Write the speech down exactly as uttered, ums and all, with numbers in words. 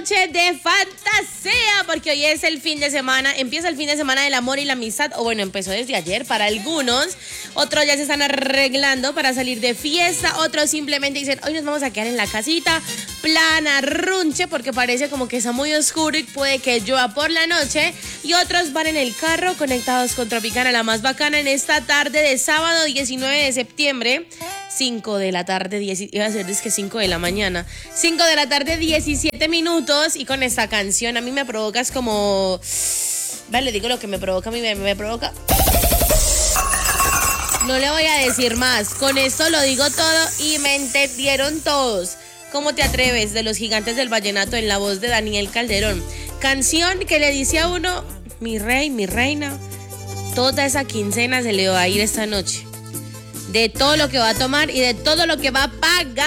noche de fantasía, porque hoy es el fin de semana, empieza el fin de semana del amor y la amistad, o bueno, empezó desde ayer para algunos, otros ya se están arreglando para salir de fiesta, otros simplemente dicen, hoy nos vamos a quedar en la casita, plan arrunche, porque parece como que está muy oscuro y puede que llueva por la noche, y otros van en el carro conectados con Tropicana, la más bacana, en esta tarde de sábado diecinueve de septiembre, cinco de la tarde, diez, iba a ser es que cinco de la mañana, cinco de la tarde, diecisiete minutos, y con esta canción a mí me provocas como, vale, digo lo que me provoca a mí, me, me provoca, no le voy a decir más, con esto lo digo todo y me entendieron todos. ¿Cómo te atreves? De los Gigantes del Vallenato en la voz de Daniel Calderón, canción que le dice a uno, mi rey, mi reina, toda esa quincena se le va a ir esta noche, de todo lo que va a tomar y de todo lo que va a pagar.